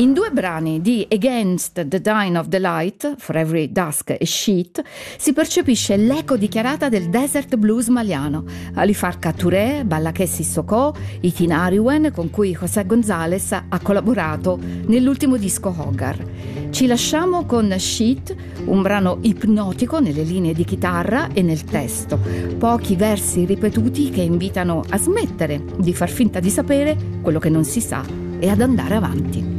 In due brani di Against the Dying of the Light, For Every Dusk e Sheet, si percepisce l'eco dichiarata del desert blues maliano. Alifarka Touré, Balaké Sissoko, Itinariwen, con cui José González ha collaborato nell'ultimo disco Hogar. Ci lasciamo con Sheet, un brano ipnotico nelle linee di chitarra e nel testo. Pochi versi ripetuti che invitano a smettere di far finta di sapere quello che non si sa e ad andare avanti.